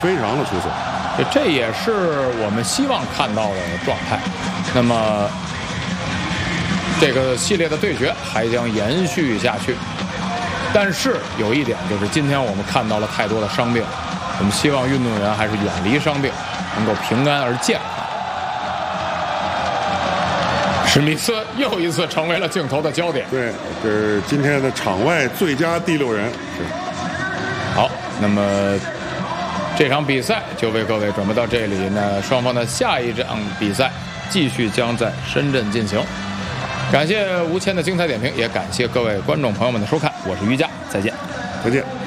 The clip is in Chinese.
非常的出色。 这也是我们希望看到的状态。那么，这个系列的对决还将延续下去。但是有一点就是，今天我们看到了太多的伤病，我们希望运动员还是远离伤病，能够平安而健康。史密斯又一次成为了镜头的焦点。 对，这是今天的场外最佳第6人。 好，那么这场比赛就为各位转播到这里呢。双方的下一场比赛继续将在深圳进行。感谢吴谦的精彩点评，也感谢各位观众朋友们的收看。我是于佳，再见。 再见。